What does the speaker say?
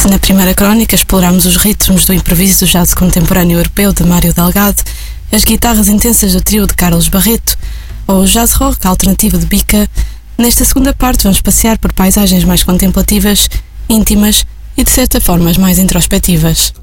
Se na primeira crónica exploramos os ritmos do improviso do jazz contemporâneo europeu de Mário Delgado, as guitarras intensas do trio de Carlos Barreto ou o jazz rock alternativo de Bica, nesta segunda parte vamos passear por paisagens mais contemplativas, íntimas e de certa forma mais introspectivas.